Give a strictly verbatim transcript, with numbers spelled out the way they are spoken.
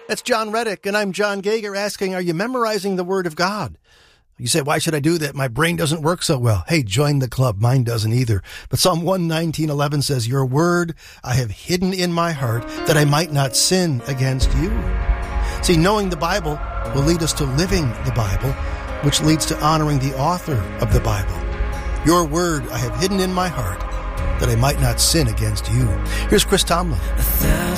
That's John Reddick, and I'm John Gager asking, are you memorizing the Word of God? You say, why should I do that? My brain doesn't work so well. Hey, join the club. Mine doesn't either. But Psalm one nineteen eleven says, your word I have hidden in my heart that I might not sin against you. See, knowing the Bible will lead us to living the Bible, which leads to honoring the author of the Bible. Your word I have hidden in my heart that I might not sin against you. Here's Chris Tomlin.